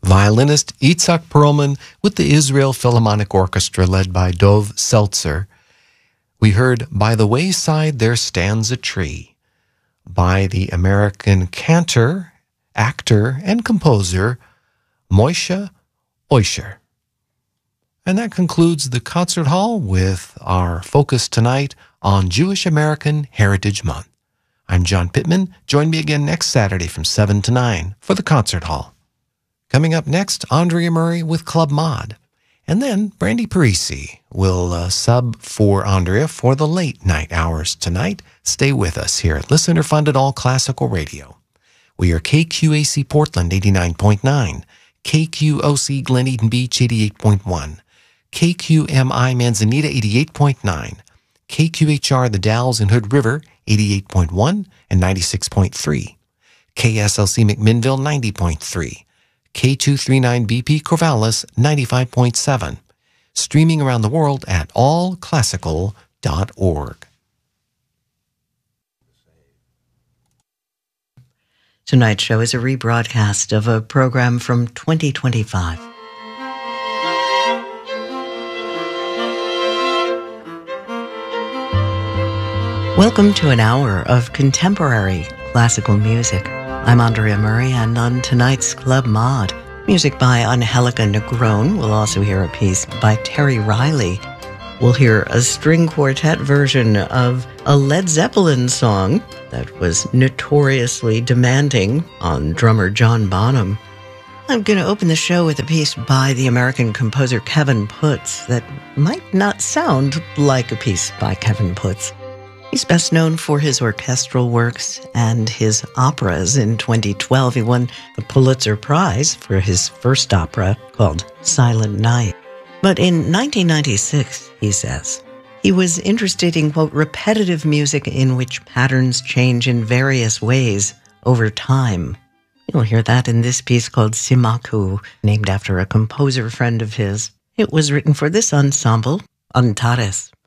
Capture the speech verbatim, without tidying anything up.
violinist Itzhak Perlman with the Israel Philharmonic Orchestra led by Dov Seltzer. We heard By the Wayside There Stands a Tree by the American cantor, actor, and composer Moshe Oisher. And that concludes the concert hall with our focus tonight on Jewish American Heritage Month. I'm John Pittman. Join me again next Saturday from seven to nine for the concert hall. Coming up next, Andrea Murray with Club Mod. And then Brandy Parisi will uh, sub for Andrea for the late night hours tonight. Stay with us here at Listener-Funded All Classical Radio. We are K Q A C Portland eighty-nine point nine, K Q O C Glen Eden Beach eighty-eight point one, K Q M I Manzanita eighty-eight point nine, K Q H R The Dalles and Hood River eighty-eight point one and ninety-six point three, K S L C McMinnville ninety point three, K two thirty-nine B P Corvallis ninety-five point seven, streaming around the world at all classical dot org. Tonight's show is a rebroadcast of a program from twenty twenty-five. Welcome to an hour of contemporary classical music. I'm Andrea Murray, and on tonight's Club Mod, music by Angelica Negron. We'll also hear a piece by Terry Riley. We'll hear a string quartet version of a Led Zeppelin song that was notoriously demanding on drummer John Bonham. I'm going to open the show with a piece by the American composer Kevin Putz that might not sound like a piece by Kevin Putz. He's best known for his orchestral works and his operas. In twenty twelve, he won the Pulitzer Prize for his first opera called Silent Night. But in nineteen ninety-six, he says, he was interested in, quote, repetitive music in which patterns change in various ways over time. You'll hear that in this piece called Simaku, named after a composer friend of his. It was written for this ensemble, Antares.